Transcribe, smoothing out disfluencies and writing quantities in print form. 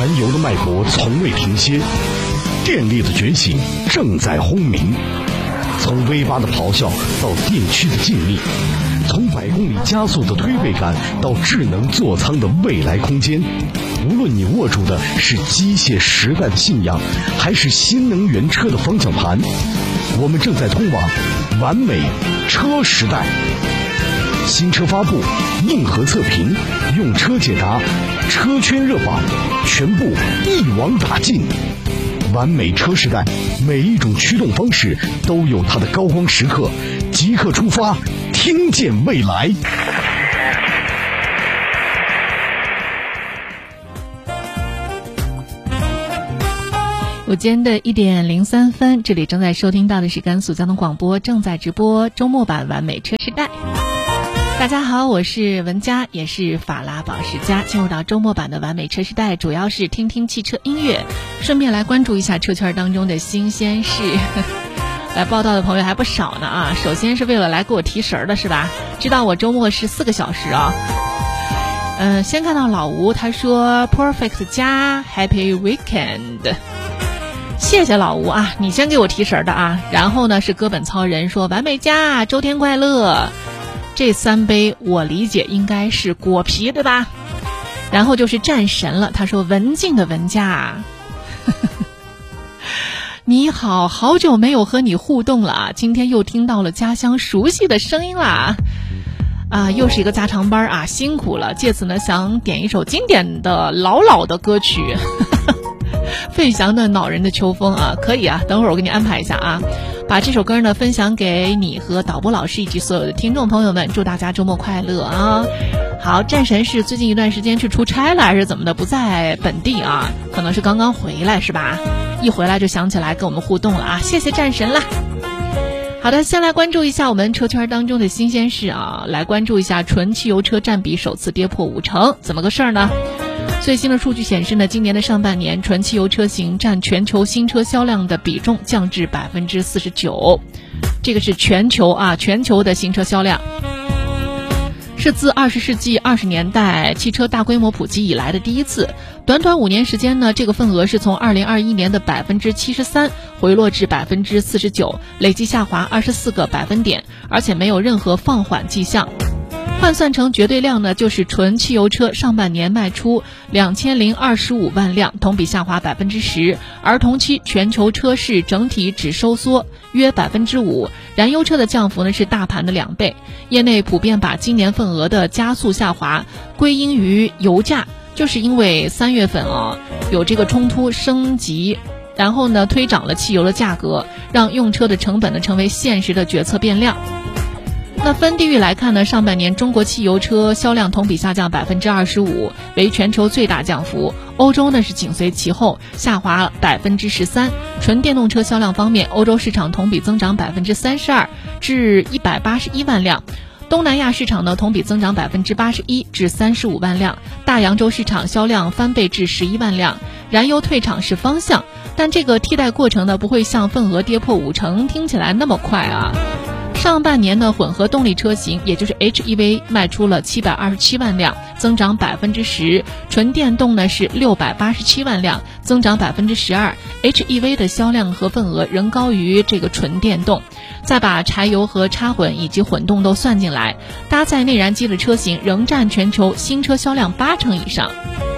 燃油的脉搏从未停歇，电力的觉醒正在轰鸣。从 V8 的咆哮到电驱的静谧，从100公里加速的推背感到智能座舱的未来空间，无论你握住的是机械时代的信仰，还是新能源车的方向盘，我们正在通往完美车时代。新车发布，硬核测评，用车解答，车圈热榜，全部一网打尽。完美车时代，每一种驱动方式都有它的高光时刻，即刻出发，听见未来。 午间的1点03分，这里正在收听到的是甘肃交通广播正在直播周末版完美车时代。大家好，我是文佳，也是法拉保时佳。进入到周末版的完美车时代，主要是听听汽车音乐，顺便来关注一下车圈当中的新鲜事。来报道的朋友还不少呢啊！首先是为了来给我提神的是吧？知道我周末是4个小时啊。先看到老吴，他说 Perfect 加 Happy Weekend。谢谢老吴啊，你先给我提神的啊。然后呢是哥本操人说完美家周天快乐。这3杯我理解应该是果皮对吧？然后就是战神了，他说文静的文家你好，好久没有和你互动了，今天又听到了家乡熟悉的声音啦啊，又是一个加长班啊，辛苦了。借此呢想点一首经典的老的歌曲费翔的恼人的秋风啊，可以啊，等会儿我给你安排一下啊。把这首歌呢分享给你和导播老师以及所有的听众朋友们，祝大家周末快乐啊！好，战神是最近一段时间去出差了还是怎么的，不在本地啊？可能是刚刚回来是吧？一回来就想起来跟我们互动了啊！谢谢战神啦！好的，先来关注一下我们车圈当中的新鲜事啊，来关注一下纯汽油车占比首次跌破50%，怎么个事儿呢？最新的数据显示呢，今年的上半年纯汽油车型占全球新车销量的比重降至49%，这个是全球的新车销量，是自20世纪20年代汽车大规模普及以来的第一次。短短5年时间呢，这个份额是从2021年的73%回落至49%，累计下滑24个百分点，而且没有任何放缓迹象。换算成绝对量呢，就是纯汽油车上半年卖出2025万辆，同比下滑10%，而同期全球车市整体只收缩约5%，燃油车的降幅呢是大盘的2倍。业内普遍把今年份额的加速下滑归因于油价，就是因为3月份有这个冲突升级，然后呢推涨了汽油的价格，让用车的成本呢成为现实的决策变量。那分地域来看呢，上半年中国汽油车销量同比下降25%，为全球最大降幅。欧洲呢是紧随其后，下滑13%。纯电动车销量方面，欧洲市场同比增长32%，至181万辆。东南亚市场呢同比增长81%，至35万辆。大洋洲市场销量翻倍至11万辆。燃油退场是方向，但这个替代过程呢不会像份额跌破50%听起来那么快啊。上半年呢，混合动力车型，也就是 HEV 卖出了727万辆，增长10%；纯电动呢是687万辆，增长12%。HEV 的销量和份额仍高于这个纯电动。再把柴油和插混以及混动都算进来，搭载内燃机的车型仍占全球新车销量80%以上。